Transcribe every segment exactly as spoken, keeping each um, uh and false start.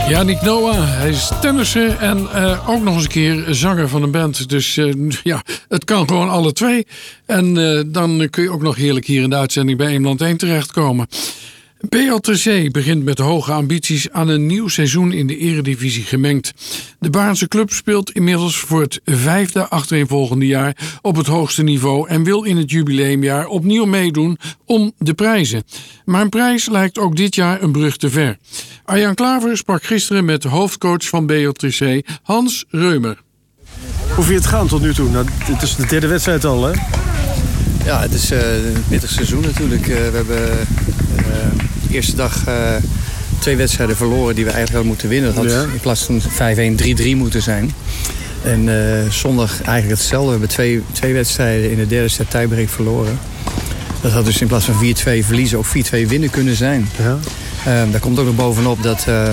Yannick Noah, hij is tennisser en uh, ook nog eens een keer zanger van een band. Dus uh, ja, het kan gewoon alle twee. En uh, dan kun je ook nog heerlijk hier in de uitzending bij Eemland één terechtkomen. B L T C begint met hoge ambities aan een nieuw seizoen in de eredivisie gemengd. De Baarnse club speelt inmiddels voor het vijfde achtereenvolgende jaar op het hoogste niveau en wil in het jubileumjaar opnieuw meedoen om de prijzen. Maar een prijs lijkt ook dit jaar een brug te ver. Arjan Klaver sprak gisteren met de hoofdcoach van B L T C, Hans Reumer. Hoe vind je het gaan tot nu toe? Nou, dit is de derde wedstrijd al, hè? Ja, het is uh, een pittig seizoen natuurlijk. Uh, we hebben uh, de eerste dag uh, twee wedstrijden verloren die we eigenlijk hadden moeten winnen. Dat had ja. in plaats van vijf-een drie-drie moeten zijn. En uh, zondag eigenlijk hetzelfde. We hebben twee, twee wedstrijden in de derde set tiebreak verloren. Dat had dus in plaats van vier-twee verliezen ook vier-twee winnen kunnen zijn. Ja. Uh, daar komt ook nog bovenop dat uh,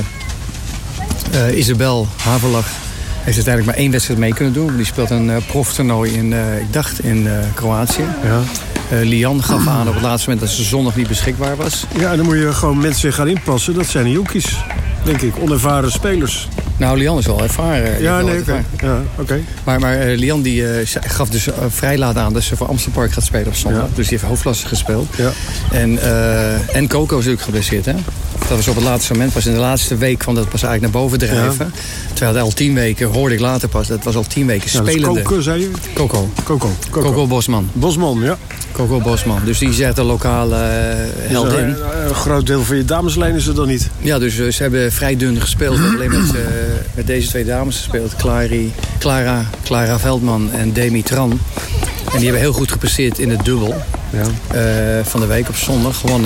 uh, Isabel Havelach heeft uiteindelijk maar één wedstrijd mee kunnen doen. Die speelt een uh, proftoernooi in, uh, ik dacht, in uh, Kroatië. Ja. Uh, Lian gaf aan op het laatste moment dat ze zondag niet beschikbaar was. Ja, en dan moet je gewoon mensen gaan inpassen. Dat zijn de jonkies, denk ik. Onervaren spelers. Nou, Lian is wel ervaren. Ja, nee, oké. Okay. Ja, okay. Maar, maar uh, Lian die, uh, gaf dus uh, vrij laat aan dat ze voor Amsterdam Park gaat spelen op zondag. Ja. Dus die heeft hoofdklasse gespeeld. Ja. En, uh, en Coco is natuurlijk geblesseerd, hè? Dat was op het laatste moment, pas in de laatste week kwam dat pas eigenlijk naar boven drijven. Ja. Terwijl het al tien weken, hoorde ik later pas, dat was al tien weken spelende. Ja, Coco, zei je? Coco. Coco. Coco. Coco Bosman. Bosman, ja. Coco Bosman. Dus die zegt de lokale uh, heldin. Dus, uh, een groot deel van je dameslijn is er dan niet? Ja, dus uh, ze hebben vrij dun gespeeld. We hebben alleen met, uh, met deze twee dames gespeeld. Clary, Clara, Clara Veldman en Demi Tran. En die hebben heel goed gepresteerd in het dubbel. Ja. Uh, van de week op zondag gewonnen.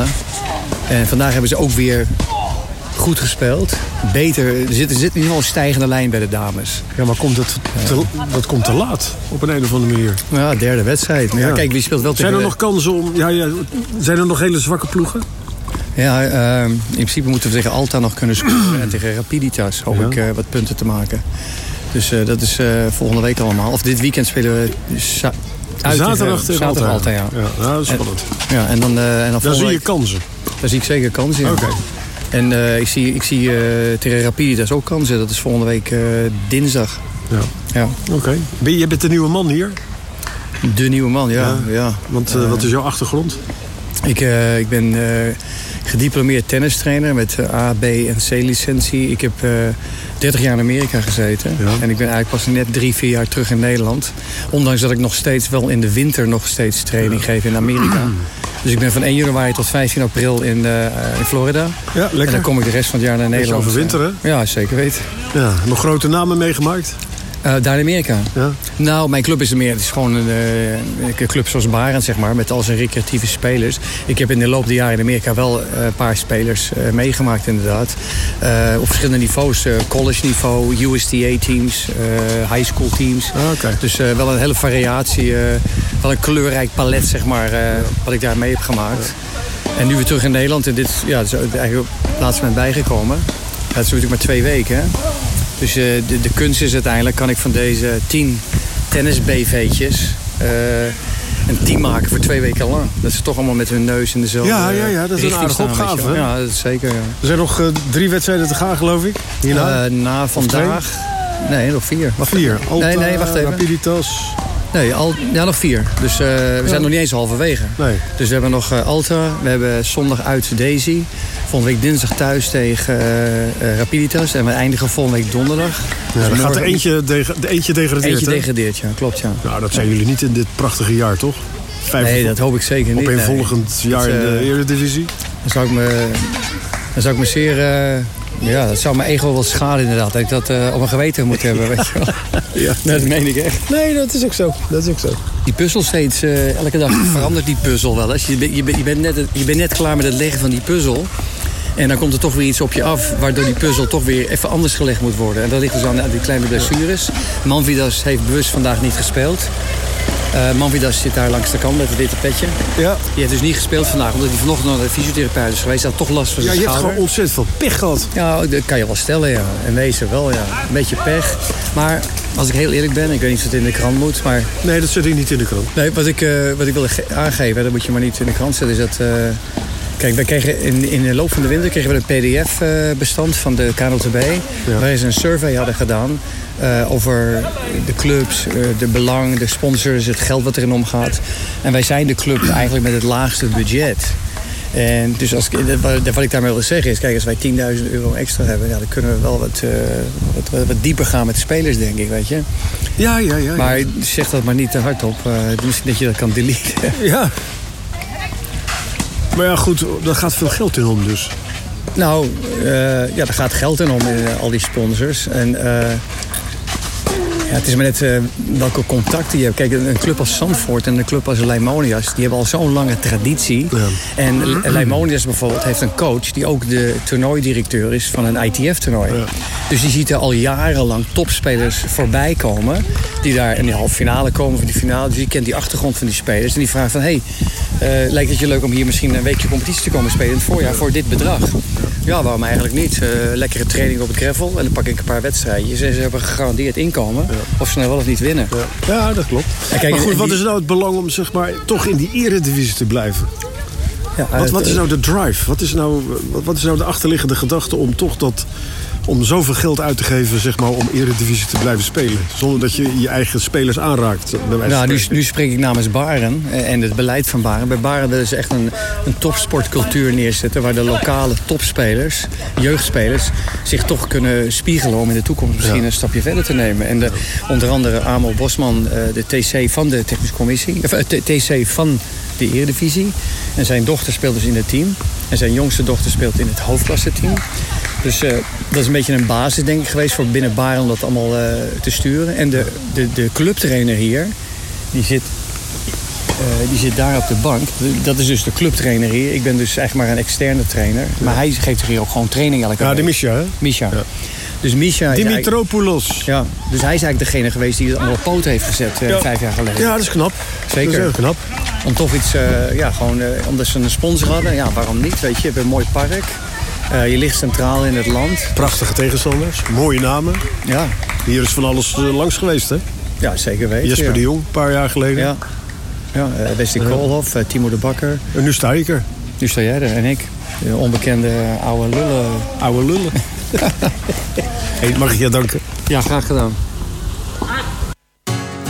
En vandaag hebben ze ook weer goed gespeeld. Beter. Er zit, er zit in ieder geval een stijgende lijn bij de dames. Ja, maar komt het te, dat komt te laat op een, een of andere manier? Ja, derde wedstrijd. Maar ja. Ja, kijk, wie speelt wel tegen... Zijn er nog kansen om... Ja, ja, zijn er nog hele zwakke ploegen? Ja, uh, in principe moeten we tegen Alta nog kunnen scoren. En tegen Rapiditas hoop ja. ik uh, wat punten te maken. Dus uh, dat is uh, volgende week allemaal. Of dit weekend spelen we... Sa- Uit zaterdag tegen Alta. Alta, ja. Ja, nou, dat is spannend. En, ja, en dan, uh, en dan daar zie je week, kansen? Daar zie ik zeker kansen, ja. Okay. En uh, ik zie, ik zie uh, tegen Rapiditas ook kansen. Dat is volgende week uh, dinsdag. Ja. Ja. Oké. Okay. Je bent de nieuwe man hier? De nieuwe man, ja. ja. ja. Want uh, uh, wat is jouw achtergrond? Ik, uh, ik ben uh, gediplomeerd tennistrainer met uh, A, B en C licentie. Ik heb uh, dertig jaar in Amerika gezeten. Ja. En ik ben eigenlijk pas net drie, vier jaar terug in Nederland. Ondanks dat ik nog steeds wel in de winter nog steeds training ja. geef in Amerika. Dus ik ben van één januari tot vijftien april in, uh, in Florida. Ja, lekker. En dan kom ik de rest van het jaar naar Nederland. Beetje overwinteren? Ja, zeker weten. Ja, nog grote namen meegemaakt? Uh, daar in Amerika? Ja. Nou, mijn club is er meer. Het is gewoon een, uh, een club zoals Barend, zeg maar. Met al zijn recreatieve spelers. Ik heb in de loop der jaren in Amerika wel uh, een paar spelers uh, meegemaakt, inderdaad. Uh, op verschillende niveaus. Uh, college niveau, U S T A-teams, uh, high school teams. Ah, okay. Dus uh, wel een hele variatie. Uh, wel een kleurrijk palet, zeg maar, uh, wat ik daar mee heb gemaakt. Ja. En nu weer terug in Nederland. En dit ja, is eigenlijk op het laatste moment bijgekomen. Dat is natuurlijk maar twee weken, hè. Dus uh, de, de kunst is uiteindelijk, kan ik van deze tien tennis-B V'tjes uh, een team maken voor twee weken lang. Dat ze toch allemaal met hun neus in dezelfde ja, ja, ja, dat is een aardige opgave. Ja, dat is zeker. Ja. Er zijn nog uh, drie wedstrijden te gaan, geloof ik. Hierna? Uh, na vandaag. Nee, nog vier. Wacht vier. Alta, nee, nee, wacht even. Rapiditas. Nee, al, ja, nog vier. Dus uh, we zijn ja. nog niet eens halverwege. Nee. Dus we hebben nog uh, Alta. We hebben zondag uit Daisy. Volgende week dinsdag thuis tegen uh, uh, Rapiditas. En we eindigen volgende week donderdag. Ja, dus dan gaat er eentje, dege, de eentje degradeert. Eentje degradeert, ja. Klopt, ja. Nou, dat zijn jullie niet in dit prachtige jaar, toch? Vijf nee, dat hoop ik zeker niet. Op een volgend nee. jaar het, uh, in de Eredivisie. Dan zou ik me, dan zou ik me zeer... Uh, ja, dat zou mijn ego wel schaden inderdaad. Dat ik dat uh, op mijn geweten moet hebben, weet je wel. Ja, nee, dat meen ik echt. Nee, dat is ook zo. Dat is ook zo. Die puzzel steeds, uh, elke dag verandert die puzzel wel eens. Je, je, je, bent net, je bent net klaar met het leggen van die puzzel. En dan komt er toch weer iets op je af, waardoor die puzzel toch weer even anders gelegd moet worden. En dat ligt dus aan die kleine blessures. Manvidas heeft bewust vandaag niet gespeeld. Uh, Manvidas zit daar langs de kant met het witte petje. Ja. Die heeft dus niet gespeeld vandaag, omdat hij vanochtend naar de fysiotherapeut is geweest. Hij had toch last van zijn ja, je schouder. hebt gewoon ontzettend veel pech gehad. Ja, dat kan je wel stellen, ja. En wezen wel, ja. Een beetje pech. Maar als ik heel eerlijk ben, ik weet niet of het in de krant moet, maar... Nee, dat zit hier niet in de krant. Nee, wat ik, uh, wat ik wil aangeven, dat moet je maar niet in de krant zetten, is dat... Uh, Kijk, wij kregen in, in de loop van de winter kregen we een P D F-bestand van de K N L T B. Ja. Waar ze een survey hadden gedaan uh, over de clubs, uh, de belang, de sponsors, het geld wat erin omgaat. En wij zijn de club eigenlijk met het laagste budget. En dus als, wat ik daarmee wil zeggen is, kijk, als wij tienduizend euro extra hebben, ja, dan kunnen we wel wat, uh, wat, wat, wat dieper gaan met de spelers, denk ik, weet je. Ja, ja, ja. Maar ja. zeg dat maar niet te hard op, uh, misschien dat je dat kan deleten. Ja. Maar ja, goed, daar gaat veel geld in om dus. Nou, uh, ja, daar gaat geld in om, uh, al die sponsors. En uh, ja, het is maar net uh, welke contacten je hebt. Kijk, een club als Zandvoort en een club als Leimonias, die hebben al zo'n lange traditie. Ja. En Leimonias bijvoorbeeld heeft een coach die ook de toernooidirecteur is van een I T F-toernooi. Ja. Dus die ziet er al jarenlang topspelers voorbij komen, die daar in de halve finale komen, van die finale. Dus die kent die achtergrond van die spelers. En die vraagt van, hé, hey, uh, lijkt het je leuk om hier misschien een weekje competitie te komen spelen in het voorjaar voor dit bedrag? Ja, waarom eigenlijk niet? Uh, lekkere training op het gravel en dan pak ik een paar wedstrijdjes. En ze hebben gegarandeerd inkomen, ja. Of ze nou wel of niet winnen. Ja, ja dat klopt. En kijk, maar goed, en wat die... is nou het belang om zeg maar toch in die eredivisie te blijven? Ja, wat, wat is nou de drive? Wat is nou, wat, wat is nou de achterliggende gedachte om toch dat, om zoveel geld uit te geven, zeg maar, om eredivisie te blijven spelen? Zonder dat je je eigen spelers aanraakt. Nou, nu, nu spreek ik namens Baren en het beleid van Baren. Bij Baren willen ze echt een, een topsportcultuur neerzetten, waar de lokale topspelers, jeugdspelers, zich toch kunnen spiegelen om in de toekomst misschien ja. een stapje verder te nemen. En de, onder andere Amel Bosman, de T C van de technische commissie, of T C van de eredivisie. En zijn dochter speelt dus in het team. En zijn jongste dochter speelt in het hoofdklasse team. Dus uh, dat is een beetje een basis, denk ik, geweest voor binnen Baren om dat allemaal uh, te sturen. En de, de, de clubtrainer hier, die zit, uh, die zit daar op de bank. Dat is dus de clubtrainer hier. Ik ben dus eigenlijk maar een externe trainer. Ja. Maar hij geeft hier ook gewoon training elke Ja, week. de Misha, hè? Misha. Ja. Dus Misha Dimitropoulos. Ja, dus hij is eigenlijk degene geweest die het allemaal op poten heeft gezet uh, ja. vijf jaar geleden. Ja, dat is knap. Zeker. Dat is heel knap. Om toch iets, uh, ja, gewoon, uh, omdat ze een sponsor hadden. Ja, waarom niet? Weet je, je hebt een mooi park. Uh, je ligt centraal in het land. Prachtige tegenstanders. Mooie namen. Ja. Hier is van alles uh, langs geweest, hè? Ja, zeker weten. Jesper ja. de Jong, een paar jaar geleden. Ja. Ja, uh, Wesley uh. Koolhof, uh, Timo de Bakker. En nu sta ik er. Nu sta jij er en ik. De onbekende uh, oude lullen. Oude lullen. Hey, mag ik je danken? Ja, graag gedaan.